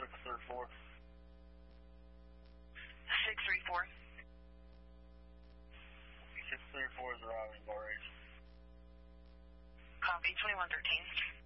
634. 634. 634 is arriving, bar H. Copy, 2113.